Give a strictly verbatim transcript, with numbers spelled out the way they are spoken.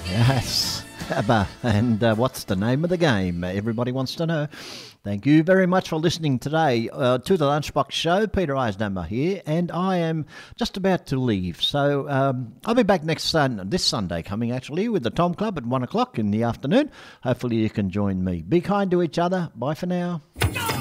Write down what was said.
Yes, ABBA. And uh, what's the name of the game? Everybody wants to know. Thank you very much for listening today uh, to the Lunchbox Show. Peter Eisnummer here, and I am just about to leave. So um, I'll be back next sun- this Sunday coming, actually, with the Tom Club at one o'clock in the afternoon. Hopefully you can join me. Be kind to each other. Bye for now.